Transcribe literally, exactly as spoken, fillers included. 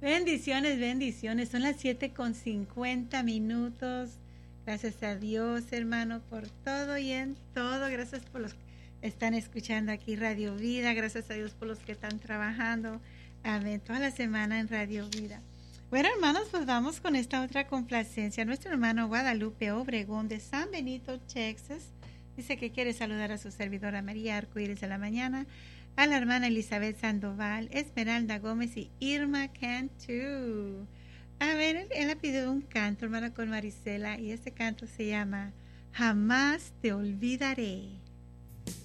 Bendiciones, bendiciones. Son las siete con cincuenta minutos. Gracias a Dios, hermano, por todo y en todo. Gracias por los que están escuchando aquí Radio Vida. Gracias a Dios por los que están trabajando. Amén. Toda la semana en Radio Vida. Bueno, hermanos, pues vamos con esta otra complacencia. Nuestro hermano Guadalupe Obregón de San Benito, Texas, dice que quiere saludar a su servidora María Arcoíris de la Mañana, a la hermana Elizabeth Sandoval, Esmeralda Gómez y Irma Cantú. A ver, él, él ha pedido un canto, hermana, con Marisela, y este canto se llama Jamás te olvidaré.